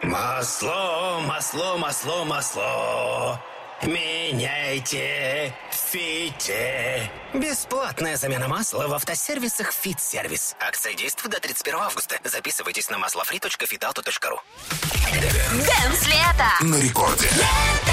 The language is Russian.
Масло, масло, масло, масло. Меняйте, фите. Бесплатная замена масла в автосервисах «Фит-сервис». Акция действует до 31 августа. Записывайтесь на maslofree.fitauto.ru. Дэнс лето На рекорде.